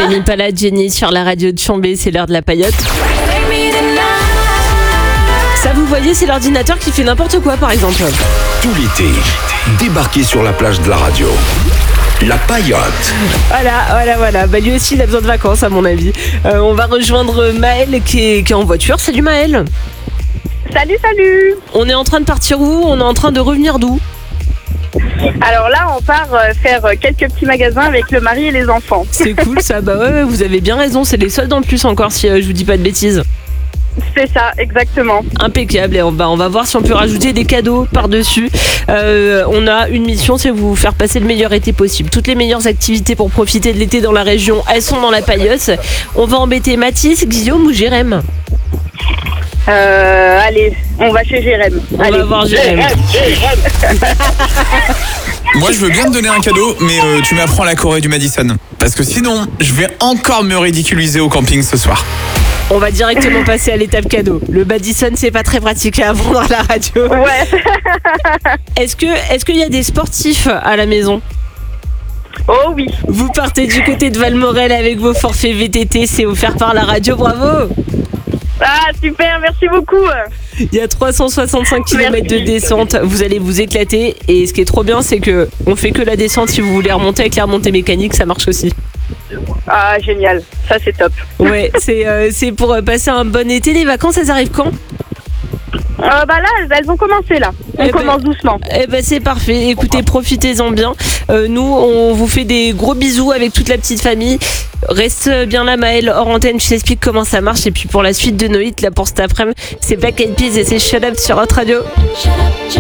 Demi Pala, Jenny sur la radio de Chambé, c'est l'heure de la paillote. Ça, vous voyez, c'est l'ordinateur qui fait n'importe quoi, par exemple. Tout l'été, débarquez sur la plage de la radio. La paillote. Voilà. Bah, lui aussi, il a besoin de vacances, à mon avis. On va rejoindre Maëlle qui est en voiture. Salut Maëlle. Salut. On est en train de partir où? On est en train de revenir d'où? Alors là, on part faire quelques petits magasins avec le mari et les enfants. C'est cool ça, bah ouais, vous avez bien raison, c'est les soldes en plus encore si je vous dis pas de bêtises. C'est ça, exactement. Impeccable, et on va voir si on peut rajouter des cadeaux par-dessus. On a une mission, c'est vous faire passer le meilleur été possible. Toutes les meilleures activités pour profiter de l'été dans la région, elles sont dans la paillote. On va embêter Mathis, Guillaume ou Jérém? Allez, on va chez Jérém. On va voir Jérém. Moi, je veux bien te donner un cadeau, mais tu m'apprends la Corée du Madison. Parce que sinon, je vais encore me ridiculiser au camping ce soir. On va directement passer à l'étape cadeau. Le Madison, c'est pas très pratique à vendre à la radio. Ouais. Est-ce qu'il y a des sportifs à la maison? Oh oui. Vous partez du côté de Valmorel avec vos forfaits VTT, c'est offert par la radio, bravo. Ah super, merci beaucoup. Il y a 365 km de descente, vous allez vous éclater. Et ce qui est trop bien, c'est que on fait que la descente. Si vous voulez remonter avec la remontée mécanique, ça marche aussi. Ah génial, ça c'est top. Ouais, c'est pour passer un bon été. Les vacances, elles arrivent quand? Bah là, elles ont commencé là. On commence doucement. C'est parfait. Écoutez, profitez-en bien. Nous, on vous fait des gros bisous avec toute la petite famille. Reste bien là, Maëlle, hors antenne, je t'explique comment ça marche. Et puis pour la suite de nos hits, là pour cet après-midi, c'est Black Eyed Peas et c'est Shut Up sur Hot Radio.